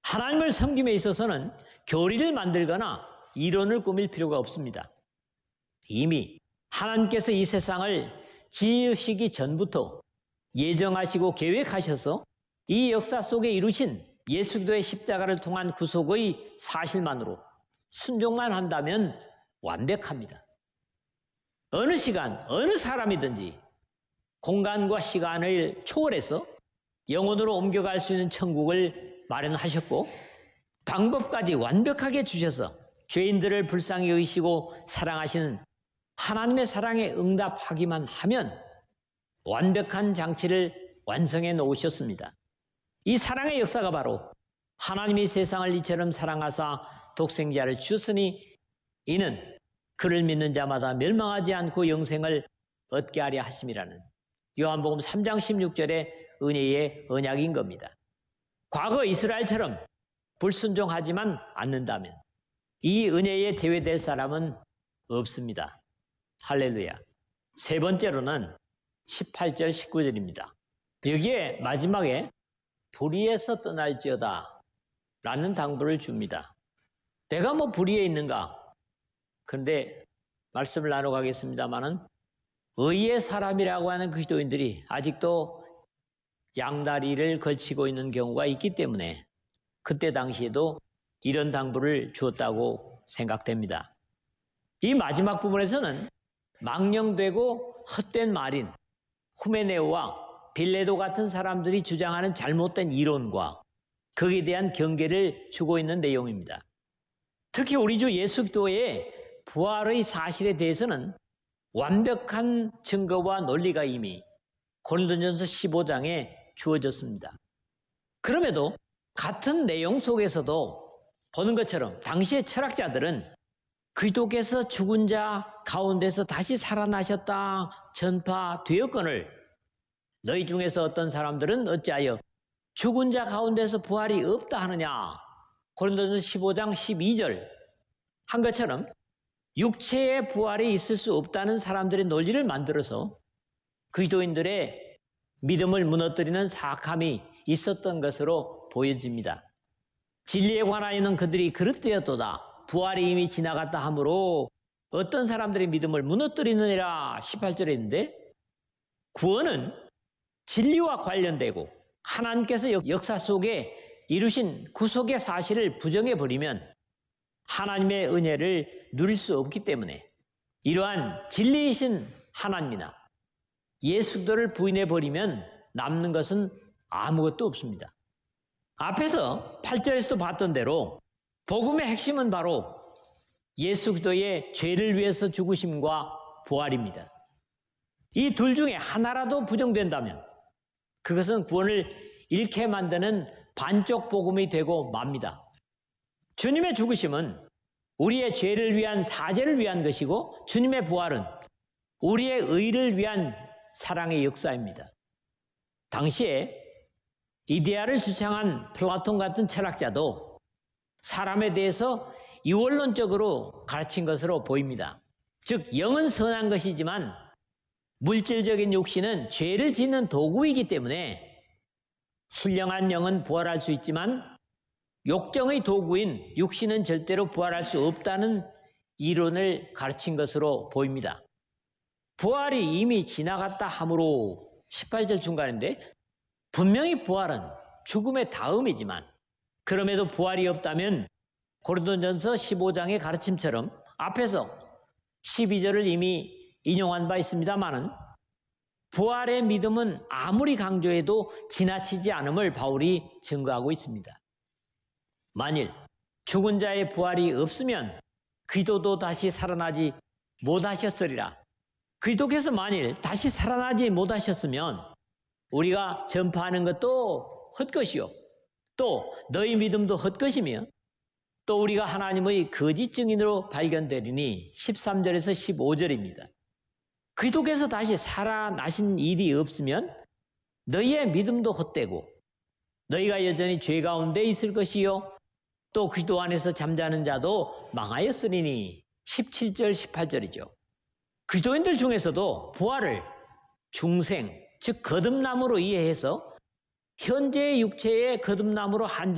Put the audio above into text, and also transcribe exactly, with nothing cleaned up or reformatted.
하나님을 섬김에 있어서는 교리를 만들거나 이론을 꾸밀 필요가 없습니다. 이미 하나님께서 이 세상을 지으시기 전부터 예정하시고 계획하셔서 이 역사 속에 이루신 예수 그리스도의 십자가를 통한 구속의 사실만으로 순종만 한다면 완벽합니다. 어느 시간, 어느 사람이든지 공간과 시간을 초월해서 영혼으로 옮겨갈 수 있는 천국을 마련하셨고 방법까지 완벽하게 주셔서 죄인들을 불쌍히 여기시고 사랑하시는 하나님의 사랑에 응답하기만 하면 완벽한 장치를 완성해 놓으셨습니다. 이 사랑의 역사가 바로 하나님이 세상을 이처럼 사랑하사 독생자를 주셨으니 이는 그를 믿는 자마다 멸망하지 않고 영생을 얻게 하려 하심이라는 요한복음 삼 장 십육 절의 은혜의 언약인 겁니다. 과거 이스라엘처럼 불순종하지만 않는다면 이 은혜에 제외될 사람은 없습니다. 할렐루야. 세 번째로는 십팔 절 십구 절입니다. 여기에 마지막에 불의에서 떠날지어다 라는 당부를 줍니다. 내가 뭐 불의에 있는가? 그런데 말씀을 나눠가겠습니다마는 의의 사람이라고 하는 그리스도인들이 아직도 양다리를 걸치고 있는 경우가 있기 때문에 그때 당시에도 이런 당부를 주었다고 생각됩니다. 이 마지막 부분에서는 망령되고 헛된 말인 후메네오와 빌레도 같은 사람들이 주장하는 잘못된 이론과 거기에 대한 경계를 주고 있는 내용입니다. 특히 우리 주 예수 그리스도의 부활의 사실에 대해서는 완벽한 증거와 논리가 이미 고린도전서 십오 장에 주어졌습니다. 그럼에도 같은 내용 속에서도 보는 것처럼 당시의 철학자들은 그리스도께서 죽은 자 가운데서 다시 살아나셨다 전파되었거늘 너희 중에서 어떤 사람들은 어찌하여 죽은 자 가운데서 부활이 없다 하느냐. 고린도전서 십오 장 십이 절 한 것처럼 육체의 부활이 있을 수 없다는 사람들의 논리를 만들어서 그리스도인들의 믿음을 무너뜨리는 사악함이 있었던 것으로 보여집니다. 진리에 관하여는 그들이 그릇되었도다. 부활이 이미 지나갔다 하므로 어떤 사람들의 믿음을 무너뜨리느니라 십팔 절에 있는데 구원은 진리와 관련되고 하나님께서 역사 속에 이루신 구속의 사실을 부정해버리면 하나님의 은혜를 누릴 수 없기 때문에 이러한 진리이신 하나님이나 예수 그리스도를 부인해버리면 남는 것은 아무것도 없습니다. 앞에서 팔 절에서도 봤던 대로 복음의 핵심은 바로 예수 그리스도의 죄를 위해서 죽으심과 부활입니다. 이 둘 중에 하나라도 부정된다면 그것은 구원을 잃게 만드는 반쪽 복음이 되고 맙니다. 주님의 죽으심은 우리의 죄를 위한 사죄를 위한 것이고 주님의 부활은 우리의 의를 위한 사랑의 역사입니다. 당시에 이데아를 주창한 플라톤 같은 철학자도 사람에 대해서 이원론적으로 가르친 것으로 보입니다. 즉 영은 선한 것이지만 물질적인 육신은 죄를 짓는 도구이기 때문에 신령한 영은 부활할 수 있지만 욕정의 도구인 육신은 절대로 부활할 수 없다는 이론을 가르친 것으로 보입니다. 부활이 이미 지나갔다 하므로 십팔 절 중간인데 분명히 부활은 죽음의 다음이지만 그럼에도 부활이 없다면 고린도전서 십오 장의 가르침처럼 앞에서 십이 절을 이미 인용한 바 있습니다마는 부활의 믿음은 아무리 강조해도 지나치지 않음을 바울이 증거하고 있습니다. 만일 죽은 자의 부활이 없으면 그리스도도 다시 살아나지 못하셨으리라. 그리스도께서 만일 다시 살아나지 못하셨으면 우리가 전파하는 것도 헛것이요 또 너희 믿음도 헛것이며 또 우리가 하나님의 거짓 증인으로 발견되리니 십삼 절에서 십오 절입니다. 그리스도께서 다시 살아나신 일이 없으면 너희의 믿음도 헛되고 너희가 여전히 죄 가운데 있을 것이요 또 그리스도 안에서 잠자는 자도 망하였으리니 십칠 절 십팔 절이죠. 그리스도인들 중에서도 부활을 중생 즉 거듭남으로 이해해서 현재의 육체의 거듭남으로 한